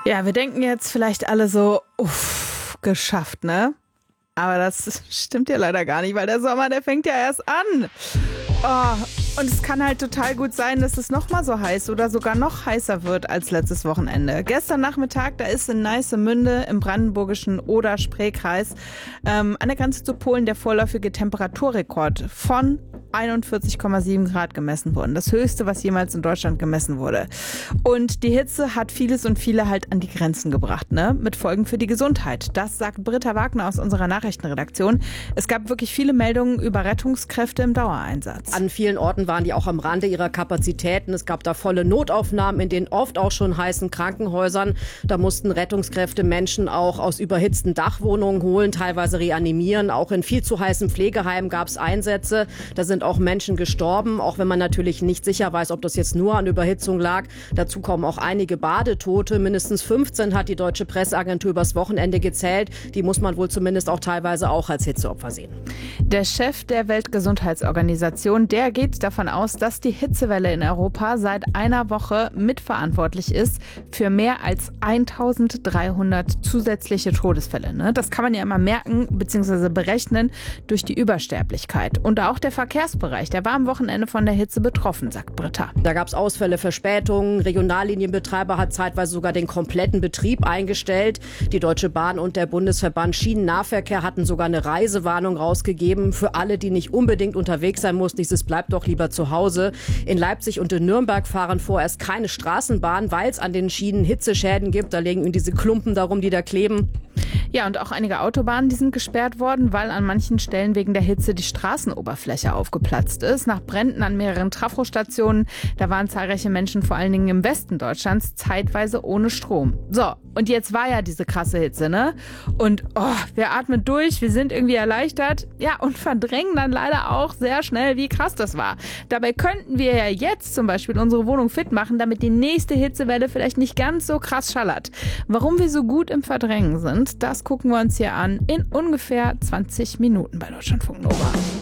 Ja, wir denken jetzt vielleicht alle so, uff, geschafft, ne? Aber das stimmt ja leider gar nicht, weil der Sommer, der fängt ja erst an. Oh, und es kann halt total gut sein, dass es noch mal so heiß oder sogar noch heißer wird als letztes Wochenende. Gestern Nachmittag, da ist in Neissemünde im brandenburgischen Oder-Spree-Kreis an der Grenze zu Polen der vorläufige Temperaturrekord von 41,7 Grad gemessen worden. Das höchste, was jemals in Deutschland gemessen wurde. Und die Hitze hat vieles und viele halt an die Grenzen gebracht, ne? Mit Folgen für die Gesundheit. Das sagt Britta Wagner aus unserer Nachrichtenredaktion. Es gab wirklich viele Meldungen über Rettungskräfte im Dauereinsatz. An vielen Orten waren die auch am Rande ihrer Kapazitäten. Es gab da volle Notaufnahmen in den oft auch schon heißen Krankenhäusern. Da mussten Rettungskräfte Menschen auch aus überhitzten Dachwohnungen holen, teilweise reanimieren. Auch in viel zu heißen Pflegeheimen gab es Einsätze. Da sind auch Menschen gestorben, auch wenn man natürlich nicht sicher weiß, ob das jetzt nur an Überhitzung lag. Dazu kommen auch einige Badetote. Mindestens 15 hat die Deutsche Presseagentur übers Wochenende gezählt. Die muss man wohl zumindest auch teilweise auch als Hitzeopfer sehen. Der Chef der Weltgesundheitsorganisation, der geht davon aus, dass die Hitzewelle in Europa seit einer Woche mitverantwortlich ist für mehr als 1300 zusätzliche Todesfälle. Ne? Das kann man ja immer merken bzw. berechnen durch die Übersterblichkeit. Und auch der Verkehrsbereich, der war am Wochenende von der Hitze betroffen, sagt Britta. Da gab es Ausfälle, Verspätungen. Regionallinienbetreiber hat zeitweise sogar den kompletten Betrieb eingestellt. Die Deutsche Bahn und der Bundesverband Schienennahverkehr hatten sogar eine Reisewarnung rausgegeben für alle, die nicht unbedingt unterwegs sein mussten. Dieses bleibt doch lieber zu Hause. In Leipzig und in Nürnberg fahren vorerst keine Straßenbahnen, weil es an den Schienen Hitzeschäden gibt. Da liegen diese Klumpen darum, die da kleben. Ja, und auch einige Autobahnen, die sind gesperrt worden, weil an manchen Stellen wegen der Hitze die Straßenoberfläche aufgeplatzt ist. Nach Bränden an mehreren Trafostationen, da waren zahlreiche Menschen, vor allen Dingen im Westen Deutschlands, zeitweise ohne Strom. So, und jetzt war ja diese krasse Hitze, ne? Und wir atmen durch, wir sind irgendwie erleichtert. Ja, und verdrängen dann leider auch sehr schnell, wie krass das war. Dabei könnten wir ja jetzt zum Beispiel unsere Wohnung fit machen, damit die nächste Hitzewelle vielleicht nicht ganz so krass schallert. Warum wir so gut im Verdrängen sind, das gucken wir uns hier an in ungefähr 20 Minuten bei Deutschlandfunk Nova.